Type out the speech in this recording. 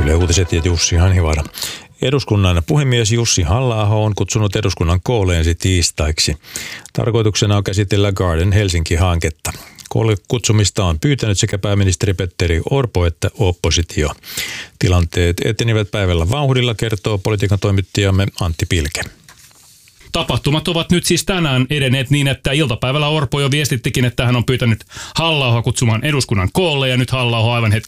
Yle Uutiset ja Jussi Hanhivaara. Eduskunnan puhemies Jussi Halla-aho on kutsunut eduskunnan koolle ensi tiistaiksi. Tarkoituksena on käsitellä Garden Helsinki-hanketta. Koolle kutsumista on pyytänyt sekä pääministeri Petteri Orpo että oppositio. Tilanteet etenivät päivällä vauhdilla, kertoo politiikan toimittajamme Antti Pilke. Tapahtumat ovat nyt siis tänään edenneet niin, että iltapäivällä Orpo jo viestittikin, että hän on pyytänyt Halla-ahoa kutsumaan eduskunnan koolle, ja nyt Halla-aho aivan